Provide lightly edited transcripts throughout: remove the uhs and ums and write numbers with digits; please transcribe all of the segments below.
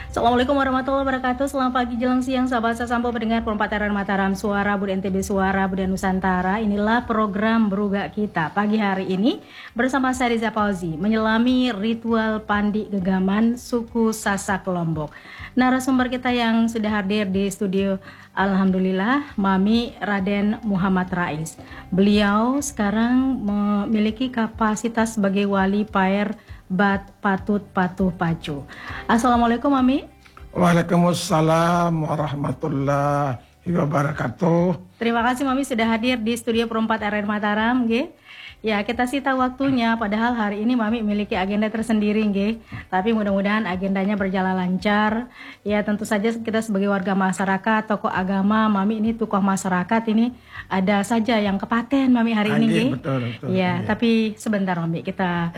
Assalamualaikum warahmatullahi wabarakatuh. Selamat pagi, jelang siang, sahabat Sasampo pendengar Perempatan Mataram, Suara Bud NTB, Suara Bud Nusantara. Inilah program Beruga kita pagi hari ini bersama saya Riza Fauzi, menyelami ritual pandi gegaman suku Sasak Lombok. Narasumber kita yang sudah hadir di studio, alhamdulillah, Mami Raden Muhammad Rais. Beliau sekarang memiliki kapasitas sebagai wali paer Bat Patut Patuh Pacu. Assalamualaikum Mami. Waalaikumsalam warahmatullahi wabarakatuh. Terima kasih Mami sudah hadir di studio Perempat RR Mataram, nggih. Ya, kita sita waktunya padahal hari ini Mami memiliki agenda tersendiri, nggih. Tapi mudah-mudahan agendanya berjalan lancar. Ya, tentu saja kita sebagai warga masyarakat, tokoh agama, Mami ini tokoh masyarakat ini ada saja yang kepaten Mami hari ini, nggih. Betul. Ya, tapi sebentar Mami, kita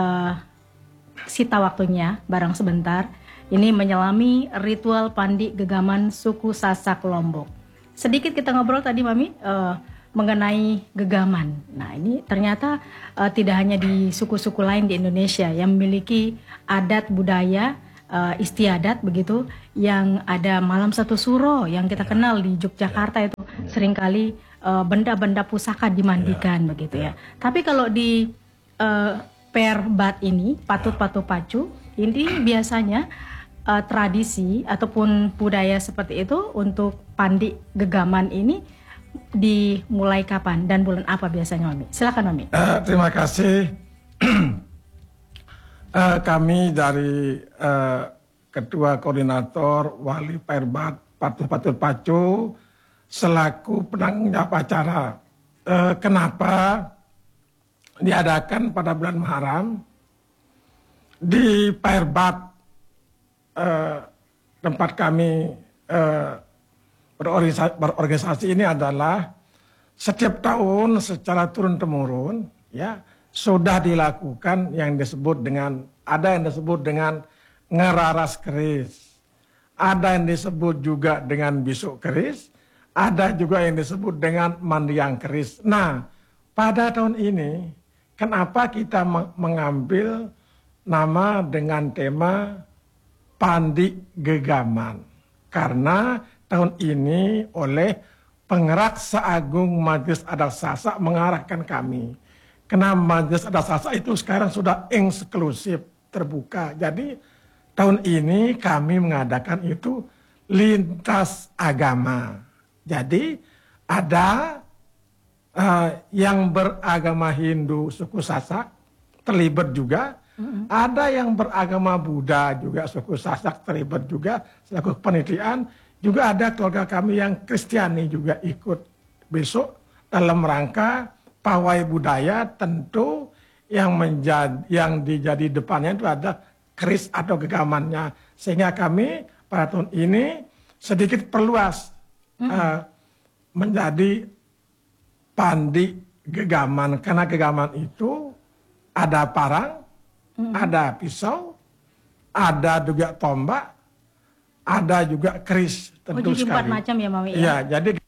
sita waktunya barang sebentar. Ini menyelami ritual pandi gegaman suku Sasak Lombok. Sedikit kita ngobrol tadi Mami mengenai gegaman. Nah ini ternyata tidak hanya di suku-suku lain di Indonesia yang memiliki adat budaya istiadat begitu, yang ada malam satu suro yang kita kenal di Yogyakarta itu seringkali benda-benda pusaka dimandikan begitu ya. Tapi kalau di Perbat ini, Patut Patuh Pacu, ini biasanya tradisi ataupun budaya seperti itu untuk pandi gegaman ini dimulai kapan dan bulan apa biasanya Mami? Silakan Mami. Terima kasih. Kami dari Ketua Koordinator Wali Perbat Patut Patuh Pacu selaku penanggung jawab acara. Kenapa diadakan pada bulan Muharram di Perbat, tempat kami berorganisasi ini adalah setiap tahun secara turun-temurun ya sudah dilakukan yang disebut dengan, ada yang disebut dengan ngeraras keris, ada yang disebut juga dengan bisuk keris, ada juga yang disebut dengan mandiang keris. Nah, pada tahun ini kenapa kita mengambil nama dengan tema Pandi Gegaman? Karena tahun ini oleh Pengeraksa Agung Majelis Adat Sasak mengarahkan kami. Karena Majelis Adat Sasak itu sekarang sudah eksklusif terbuka. Jadi tahun ini kami mengadakan itu lintas agama. Jadi ada yang beragama Hindu suku Sasak terlibat juga, ada yang beragama Buddha juga suku Sasak terlibat juga selaku penelitian, juga ada keluarga kami yang Kristiani juga ikut besok dalam rangka pawai budaya. Tentu yang dijadi depannya itu ada keris atau gegamannya, sehingga kami pada tahun ini sedikit perluas menjadi pandi gegaman, karena gegaman itu ada parang, ada pisau, ada juga tombak, ada juga keris. Tentu jadi 4 macam ya Mami? Ya, jadi